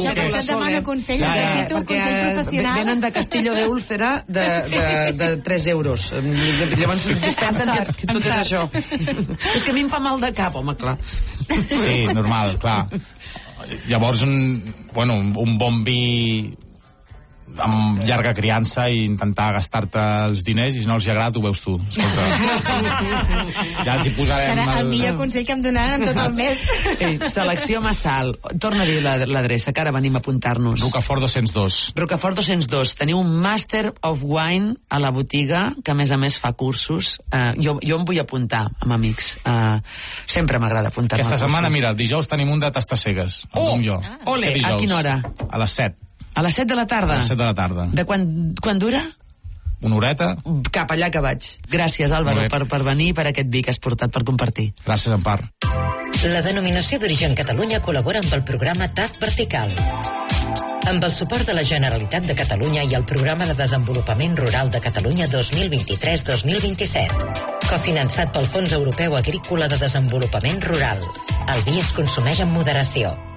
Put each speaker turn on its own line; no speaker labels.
això que et demano consell, necessito un consell professional.
Venen de Castillo de Úlcera de 3 euros. Llavors es pensen que tot és això. És que a mi em fa mal de cap, home, clar.
Sí, normal, clar. Llavors, un bon vi amb llarga criança i intentar gastar-te els diners, i si no els hi agrada, ho veus tu. Escolta, ja els hi posarem...
Serà el millor consell que em donaran en tot el mes.
Selecció Massal. Torna a dir l'adreça, que ara venim a apuntar-nos.
Rocafort 202.
Rocafort 202. Teniu un Master of Wine a la botiga, que a més fa cursos. Jo em vull apuntar amb amics. Sempre m'agrada apuntar-me.
Aquesta setmana, mira, dijous tenim un de tastes cegues.
Ole, a quina hora?
A les 7.
A les 7 de la tarda?
A les 7 de la tarda.
De quan dura?
Una horeta.
Cap allà que vaig. Gràcies, Álvaro, per venir i per aquest vi que has portat per compartir.
Gràcies, Empar.
La denominació d'origen Catalunya col·labora amb el programa Tast Vertical. Amb el suport de la Generalitat de Catalunya i el Programa de Desenvolupament Rural de Catalunya 2023-2027. Cofinançat pel Fons Europeu Agrícola de Desenvolupament Rural. El vi es consumeix amb moderació.